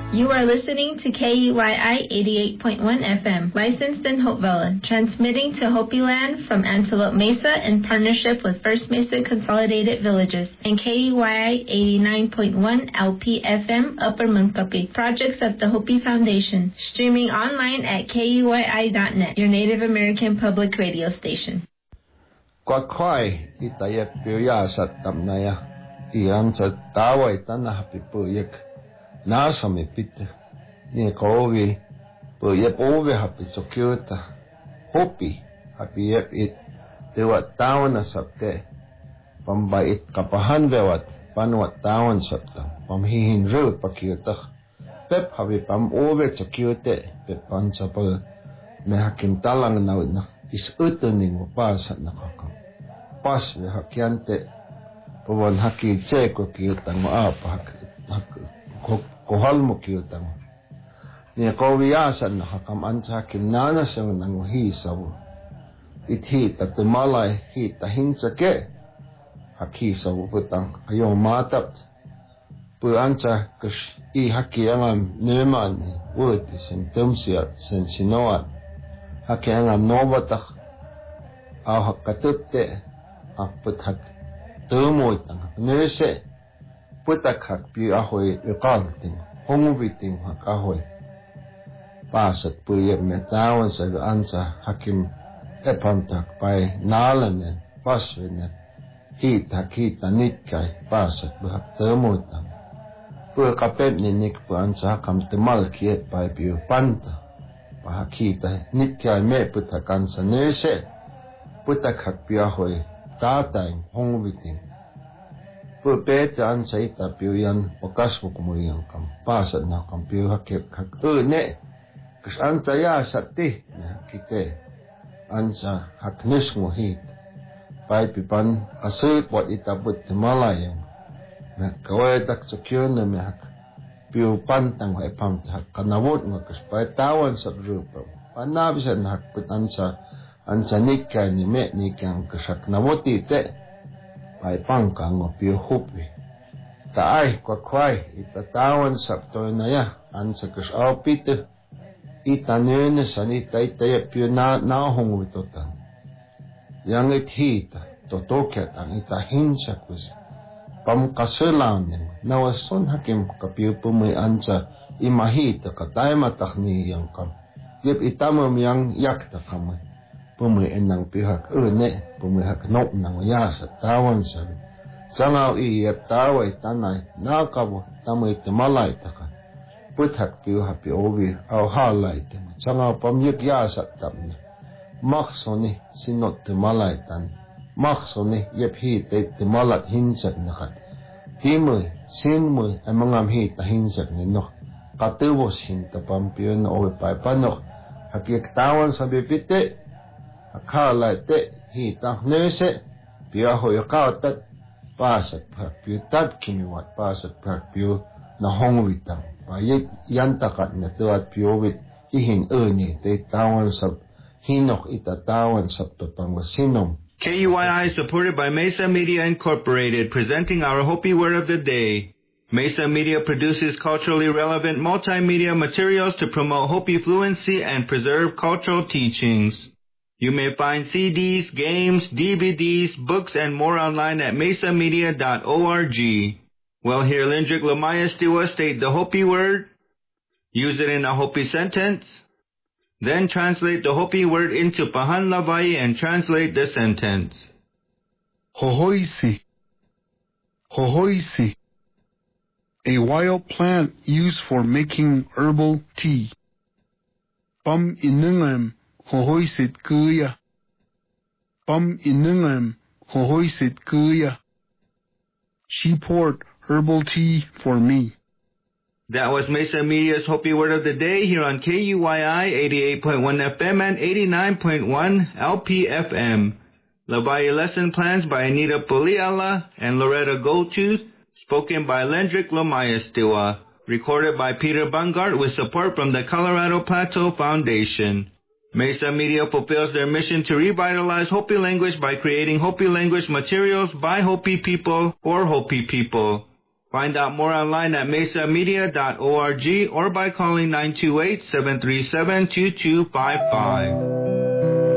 You are listening to KUYI 88.1 FM, licensed in Hopevilla, transmitting to Hopi Land from Antelope Mesa in partnership with First Mesa Consolidated Villages, and KUYI 89.1 LP FM, Upper Munkapi, projects of the Hopi Foundation, streaming online at KUYI.net, your Native American public radio station. Kwakwai itayek piyasat tamnaya, iyan sa taway tanah pipuyek. Nasa mi pite ni kovi po yep ove happy chokyota hopi happy yep it dewat taon na sabte pambait kapahan dewat panwat taon sabta pamhihin ru pakyota pep happy pam ove chokyote pep pansa pa me hakim talang na is utuning pasa na kakam pas me hakyante pawon haki cheko kyota mo apa hak kohal mo kyutam ni kowiyasan hakam ansa kimnana sa nang hisaw ithi tatmalay hita hinsake hakisaw putang ayo matap pu ansa kus I hakiyangam neman word sen tumsia sen sinoat hakiyangam nobatak aw hakatutte aput hak tumoy tang nese putak hak pi ahoy iqalting hongubiting hak ahoy pasat puye metawan sa ansa hakim epamtak pai nalanen paswenen hita nitkay pasat buhak temutang pu kapep ninik pu ansa hakam temal kiet pai piu panta pahak hita nitkay me putak ansa nese putak hak pi ahoy tatay hongubiting pupete an saita piuyan okas mo kumuyang kam pasat na kam piu hakip hak ne kus an saya sati na kite an sa haknis mo hit pai pipan asut wat itabut malayang na kawai tak sakyon na me hak piu pantang wa ipam hak kanawot mo kus pai tawan sa rupa panabisan hak put an sa nikay ni me nikang kus hak nawoti te pai pangkang o piu hupi taay kwakwai itatawan sakto na ya ansa kus au pite itanene sanita itaya piu nahong witotan yang ithita totokyat ang itahinsa kus pamkasulanin nawason hakim kapiu pumay ansa imahita katay matakni yang kam yip itamam yang yakta kamay pumay enang pihak ne pumihak nok nang yasa tawan sabi sangaw iyep taway tanay nakaw tamay timalay taka puthak piu hapi ovi aw halay tema sangaw pamyuk yasa tamna maksoni sinot timalay tan maksoni yep hite timalat hinsak nakat timoy sinmoy ay mangam hita hinsak nino katubos hinta pampiyo na ovi paipanok hapi tawan sabi pite akala te hita nese piu ahoy kautat pasat pak piu tat kimiwat pasat pak piu na hongwitang payet yantakat na tuat piu wit ihin ni te tawan sab hinok itatawan sab totang sinom. KUYI is supported by Mesa Media Incorporated, presenting our Hopi Word of the Day. Mesa Media produces culturally relevant multimedia materials to promote Hopi fluency and preserve cultural teachings. You may find CDs, games, DVDs, books, and more online at mesamedia.org. Well, here Lindrick Lamaya Stiwa state the Hopi word, use it in a Hopi sentence, then translate the Hopi word into Pahan Lavai and translate the sentence. Hohoisi. Hohoisi. A wild plant used for making herbal tea. Pam inungam. Hohoisit kuya. Pam inungam hohoisit kuya. She poured herbal tea for me. That was Mesa Media's Hopi Word of the Day here on KUYI 88.1 FM and 89.1 LPFM. Labayi lesson plans by Anita Puliala and Loretta Goldtooth, spoken by Lendrick Lomayastiwa, recorded by Peter Bungart with support from the Colorado Plateau Foundation. Mesa Media fulfills their mission to revitalize Hopi language by creating Hopi language materials by Hopi people for Hopi people. Find out more online at mesamedia.org or by calling 928-737-2255.